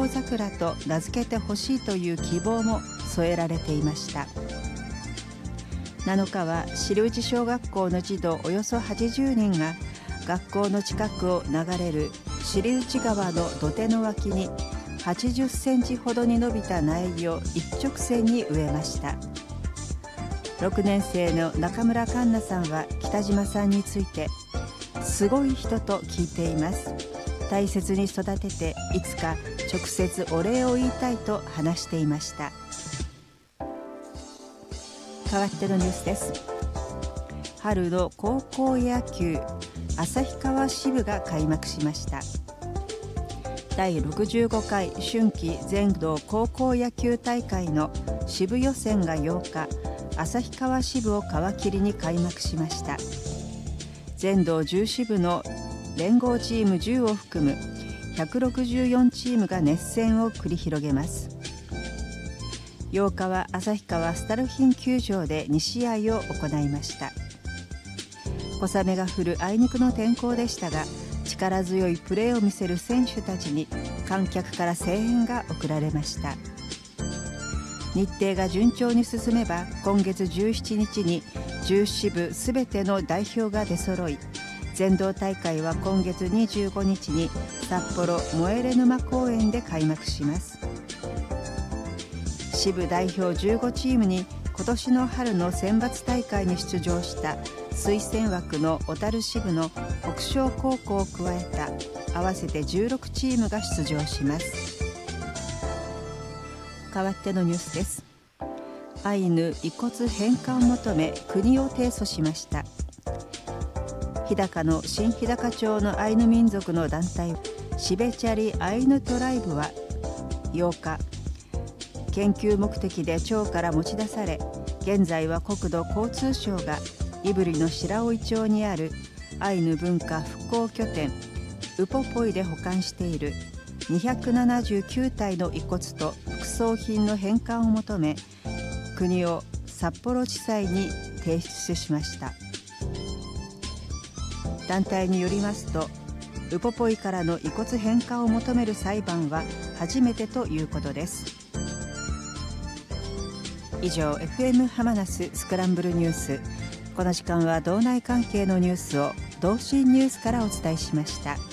桜と名付けてほしいという希望も添えられていました。7日は知内小学校の児童およそ80人が学校の近くを流れる知内川の土手の脇に80センチほどに伸びた苗木を一直線に植えました。6年生の中村環奈さんは北島さんについて、すごい人と聞いています。大切に育てていつか直接お礼を言いたいと話していました。代わってのニュースです。春の高校野球旭川支部が開幕しました。第65回春季全道高校野球大会の支部予選が8日、旭川支部を皮切りに開幕しました。全道10支部の連合チーム10を含む164チームが熱戦を繰り広げます。8日は旭川スタルヒン球場で2試合を行いました。小雨が降るあいにくの天候でしたが、力強いプレーを見せる選手たちに観客から声援が送られました。日程が順調に進めば、今月17日に10支部すべての代表が出揃い、全道大会は今月25日に札幌燃れ沼公園で開幕します。支部代表15チームに今年の春の選抜大会に出場した推薦枠の小樽支部の北昇高校を加えた合わせて16チームが出場します。代わってのニュースです。アイヌ遺骨返還を求め国を提訴しました。日高の新日高町のアイヌ民族の団体シベチャリアイヌトライブは8日、研究目的で町から持ち出され、現在は国土交通省が胆振の白老町にあるアイヌ文化復興拠点ウポポイで保管している279体の遺骨と副葬品の返還を求め、国を札幌地裁に提出しました。団体によりますと、ウポポイからの遺骨返還を求める裁判は初めてということです。以上、FM 浜那須スクランブルニュース。この時間は道内関係のニュースを同心ニュースからお伝えしました。